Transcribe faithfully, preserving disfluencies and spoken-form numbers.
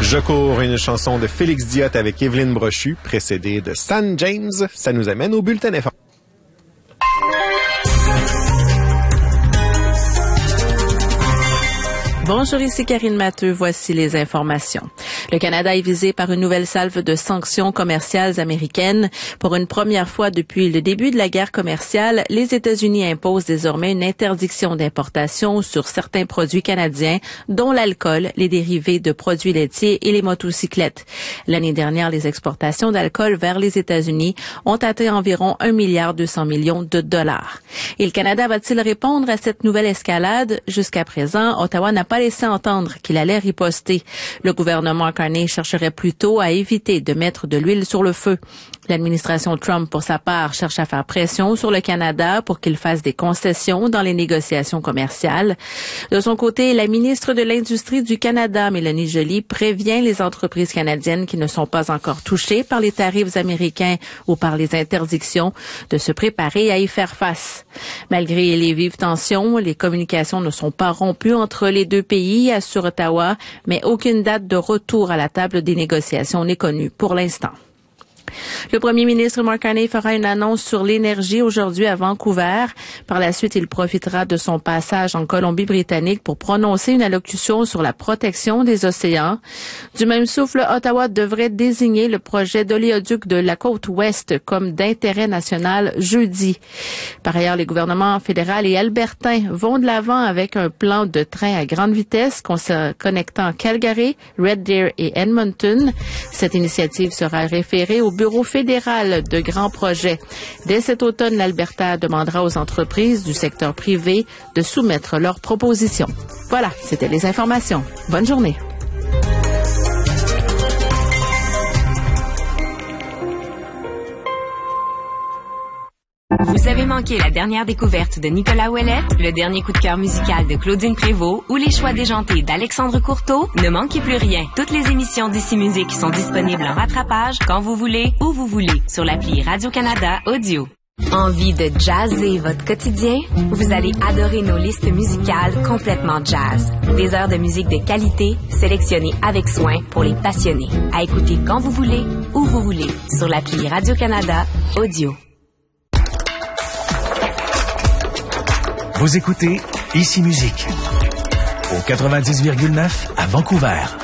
Je cours, une chanson de Félix Diot avec Évelyne Brochu, précédée de Stan James. Ça nous amène au bulletin d'information. Bonjour, ici Karine Matteux. Voici les informations. Le Canada est visé par une nouvelle salve de sanctions commerciales américaines. Pour une première fois depuis le début de la guerre commerciale, les États-Unis imposent désormais une interdiction d'importation sur certains produits canadiens, dont l'alcool, les dérivés de produits laitiers et les motocyclettes. L'année dernière, les exportations d'alcool vers les États-Unis ont atteint environ un milliard deux cents millions de dollars. Et le Canada va-t-il répondre à cette nouvelle escalade? Jusqu'à présent, Ottawa n'a pas laissé entendre qu'il allait riposter. Le gouvernement Carney chercherait plutôt à éviter de mettre de l'huile sur le feu. L'administration Trump, pour sa part, cherche à faire pression sur le Canada pour qu'il fasse des concessions dans les négociations commerciales. De son côté, la ministre de l'Industrie du Canada, Mélanie Joly, prévient les entreprises canadiennes qui ne sont pas encore touchées par les tarifs américains ou par les interdictions de se préparer à y faire face. Malgré les vives tensions, les communications ne sont pas rompues entre les deux pays, assure Ottawa, mais aucune date de retour à la table des négociations n'est connue pour l'instant. Le premier ministre Mark Carney fera une annonce sur l'énergie aujourd'hui à Vancouver. Par la suite, il profitera de son passage en Colombie-Britannique pour prononcer une allocution sur la protection des océans. Du même souffle, Ottawa devrait désigner le projet d'oléoduc de la côte ouest comme d'intérêt national jeudi. Par ailleurs, les gouvernements fédéral et albertain vont de l'avant avec un plan de train à grande vitesse connectant Calgary, Red Deer et Edmonton. Cette initiative sera référée au Bureau fédéral de grands projets. Dès cet automne, l'Alberta demandera aux entreprises du secteur privé de soumettre leurs propositions. Voilà, c'était les informations. Bonne journée. Vous avez manqué la dernière découverte de Nicolas Ouellet, le dernier coup de cœur musical de Claudine Prévost ou les choix déjantés d'Alexandre Courteau? Ne manquez plus rien. Toutes les émissions d'Ici Musique sont disponibles en rattrapage quand vous voulez, où vous voulez, sur l'appli Radio-Canada Audio. Envie de jazzer votre quotidien? Vous allez adorer nos listes musicales complètement jazz. Des heures de musique de qualité, sélectionnées avec soin pour les passionnés. À écouter quand vous voulez, où vous voulez, sur l'appli Radio-Canada Audio. Vous écoutez Ici Musique au quatre-vingt-dix virgule neuf à Vancouver.